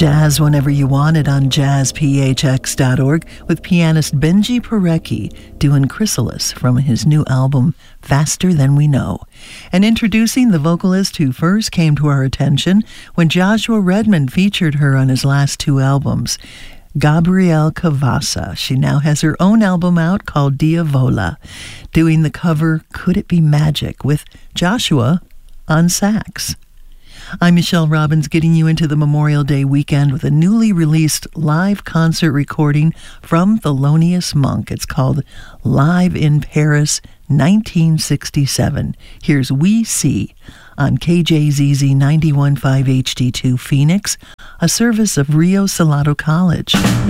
Jazz whenever you want it on jazzphx.org with pianist Benji Parecki doing Chrysalis from his new album Faster Than We Know. And introducing the vocalist who first came to our attention when Joshua Redman featured her on his last two albums, Gabrielle Cavassa. She now has her own album out called Diavola, doing the cover Could It Be Magic with Joshua on sax. I'm Michelle Robbins, getting you into the Memorial Day weekend with a newly released live concert recording from Thelonious Monk. It's called Live in Paris 1967. Here's We See on KJZZ 91.5 HD2 Phoenix, a service of Rio Salado College.